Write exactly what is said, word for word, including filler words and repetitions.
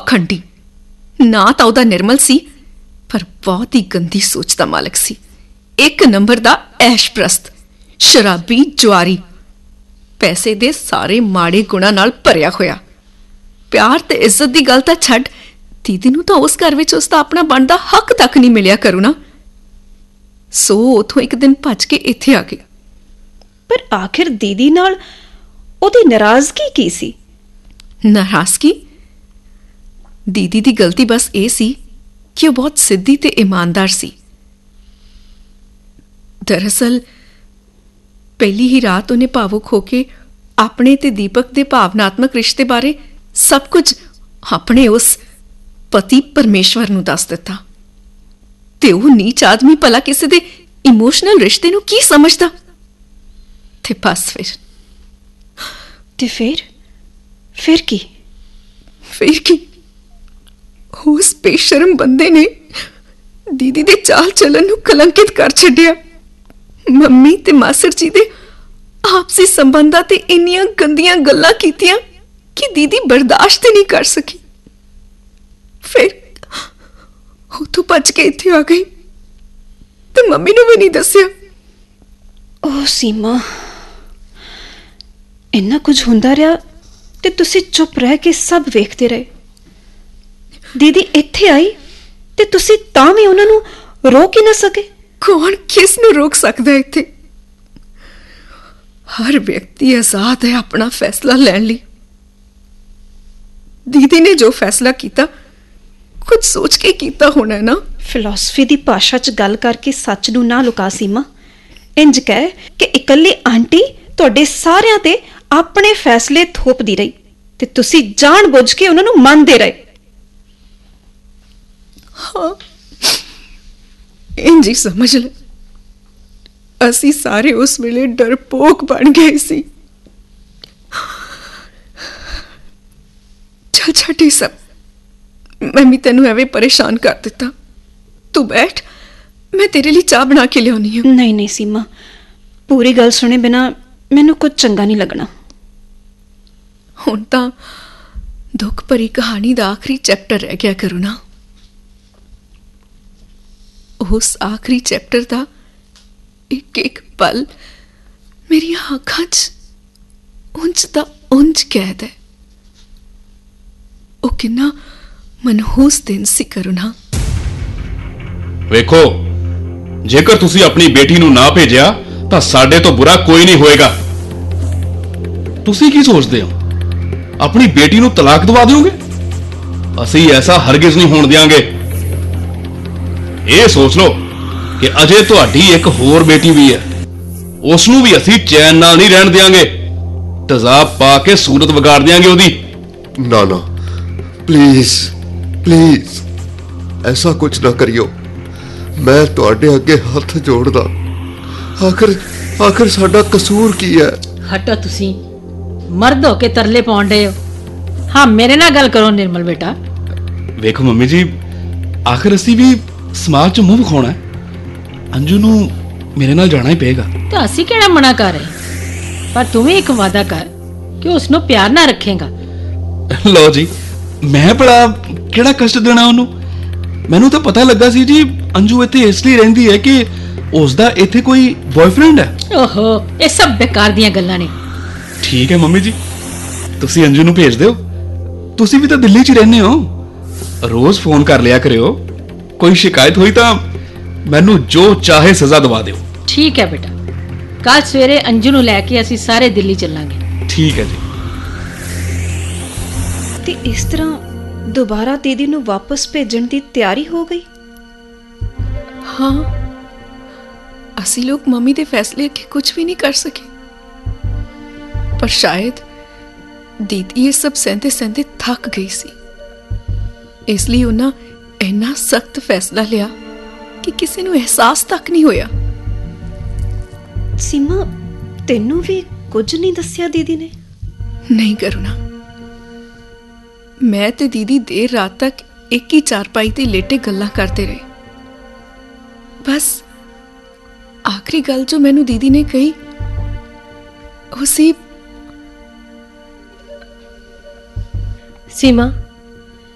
पाखंडी ना तो उहदा निर्मल सी, पर बहुत ही गंदी सोच दा मालक सी। एक नंबर दा ऐशप्रस्त, शराबी, जुआरी, पैसे दे सारे माड़े गुणां नाल भरिया होया। प्यार ते इज्जत दी गल तां छड्ड, दीदी नूं तां उस घर विच उसदा अपना बनदा हक तक नहीं मिलिया करू ना। सो उथों एक दिन भज के इत्थे आ गई। पर आखिर दीदी नाल ओदी नाराजगी की सी? नाराजगी? दीदी दी गलती बस ये सी कि वह बहुत सिद्धी ते ईमानदार सी। दरअसल पहली ही रात उन्हें भावुक होके अपने ते दीपक दे भावनात्मक रिश्ते बारे सब कुछ अपने उस पति परमेश्वर नूं दस दिता। ते वो नीच आदमी भला किसी दे इमोशनल रिश्ते नूं की समझदा? ते बस फिर ते फिर फिर की फिर की उस बेशरम बंदे ने दीदी दे चाल चलन नूं कलंकित कर छड्डिया। मम्मी ते मासर जी दे आपसी संबंधां ते इन्नियां गंदियां गल्लां कीतियां कि दीदी बर्दाश्त नहीं कर सकी। फिर उथों भज के इत्थे आ गई ते मम्मी नूं भी नहीं दस्सिया। ओ सीमा, इन्ना कुछ हुंदा रहा ते तुसी चुप रह के सब वेखते रहे। दीदी इत्थे आई ते तुसी तां भी उन्हां नूं रोक ही ना सके। कौन किस नूं रोक सकदा इत्थे? हर व्यक्ति आजाद है अपना फैसला लैण लई। दीदी ने जो फैसला किया कुछ सोच के किया होना है ना। फिलॉसफी दी भाषा च गल करके सच नूं ना लुका सीमा। इंज कह कि इकल्ली आंटी तुहाडे सारियां ते अपने फैसले थोपदी रही ते तुसी जान बुझ के उन्हां नूं मनदे रहे। हाँ, इंज ही समझ ले। असी सारे उस वेले डरपोक बन गए सी। चल छड्ड सब, मैं भी तेनू एवें परेशान कर दिता। तू बैठ, मैं तेरे लिए चाह बना के लियानी हूं। नहीं नहीं सीमा, पूरी गल सुने बिना मैनू कुछ चंगा नहीं लगना। हुण तां दुख भरी कहानी दा आखिरी चैप्टर रह गया करू ना। उस आखिरी चैप्टर दा एक एक पल मेरी आंखां च उंज दा उंज कैद है। ਉਹ ਕਿੰਨਾ ਮਨਹੂਸ ਦਿਨ ਸੀ ਕਰੁਣਾ। ਵੇਖੋ, ਜੇਕਰ ਤੁਸੀਂ ਆਪਣੀ ਬੇਟੀ ਨੂੰ ਨਾ ਭੇਜਿਆ ਤਾਂ ਸਾਡੇ ਤੋਂ ਬੁਰਾ ਕੋਈ ਨਹੀਂ ਹੋਏਗਾ। ਤੁਸੀਂ ਕੀ ਸੋਚਦੇ ਹੋ? ਆਪਣੀ ਬੇਟੀ ਨੂੰ ਤਲਾਕ ਦਵਾ ਦਿਓਗੇ? ਅਸੀਂ ਐਸਾ ਹਰਗਿਜ਼ ਨਹੀਂ ਹੋਣ ਦਿਆਂਗੇ। ਇਹ ਸੋਚ ਲਓ ਕਿ ਅਜੇ ਤੁਹਾਡੀ ਇੱਕ ਹੋਰ ਬੇਟੀ ਵੀ ਹੈ, ਉਸ ਨੂੰ ਵੀ ਅਸੀਂ ਚੈਨ ਨਾਲ ਨਹੀਂ ਰਹਿਣ ਦਿਆਂਗੇ। ਤੇਜ਼ਾਬ ਪਾ ਕੇ ਸੂਰਤ ਵਿਗਾੜ ਦਿਆਂਗੇ ਉਹਦੀ। ਨਾ ਨਾ, प्लीज प्लीज ऐसा कुछ ना करियो। मैं तुहाडे अगे हथ जोड़दा। आखिर आखिर साडा कसूर की है? हटो, तुसी मर्द हो के तरले पाउण डे हो। हाँ, मेरे नाल गल करो निर्मल बेटा। वेखो मम्मी जी, आखिर असी भी समाज च मुंह विखाउणा है। अंजू नूं मेरे नाल जाना ही पेगा। तो असी किहड़ा मना कर रहे, पर तू भी एक वादा कर कि उसनों प्यार ना रखेगा। लो जी, मैं भला किहड़ा कष्ट देना ਉਹਨੂੰ? ਮੈਨੂੰ ਤਾਂ ਪਤਾ ਲੱਗਾ ਸੀ ਜੀ ਅੰਜੂ ਇੱਥੇ ਇਸ ਲਈ ਰਹਿੰਦੀ ਹੈ ਕਿ ਉਸ ਦਾ ਇੱਥੇ ਕੋਈ ਬॉयਫ੍ਰੈਂਡ ਹੈ। ਓਹੋ, ਇਹ ਸਭ ਬੇਕਾਰ ਦੀਆਂ ਗੱਲਾਂ ਨੇ। ਠੀਕ ਹੈ ਮੰਮੀ ਜੀ, ਤੁਸੀਂ ਅੰਜੂ ਨੂੰ ਭੇਜ ਦਿਓ। ਤੁਸੀਂ ਵੀ ਤਾਂ ਦਿੱਲੀ 'ਚ ਰਹਿੰਦੇ ਹੋ, ਰੋਜ਼ ਫੋਨ ਕਰ ਲਿਆ ਕਰਿਓ। ਕੋਈ ਸ਼ਿਕਾਇਤ ਹੋਈ ਤਾਂ ਮੈਨੂੰ ਜੋ ਚਾਹੇ ਸਜ਼ਾ ਦਵਾ ਦਿਓ। ਠੀਕ ਹੈ ਬੇਟਾ, ਕੱਲ ਸਵੇਰੇ ਅੰਜੂ ਨੂੰ ਲੈ ਕੇ ਅਸੀਂ ਸਾਰੇ ਦਿੱਲੀ ਚੱਲਾਂਗੇ। ਠੀਕ ਹੈ ਜੀ। ਤੇ ਇਸ ਤਰ੍ਹਾਂ ਦੁਬਾਰਾ ਦੀਦੀ ਨੂੰ ਵਾਪਸ ਭੇਜਣ ਦੀ ਤਿਆਰੀ ਹੋ ਗਈ। हाँ, असी लोग मम्मी दे फैसले अगे कुछ भी नहीं कर सके, पर शायद दीदी ये सब सहते सहते थक गई सी, इसलिए उन्हें इन्ना सख्त फैसला लिया कि किसी नूं एहसास तक नहीं होया। सीमा, तेनू भी कुछ नहीं दस्या दीदी ने? नहीं करुणा, मैं ते दीदी देर रात तक एक ही चारपाई ते लेटे गल्लां करते रहे। बस आखिरी गल जो मैनू दीदी ने कही उसी। सीमा,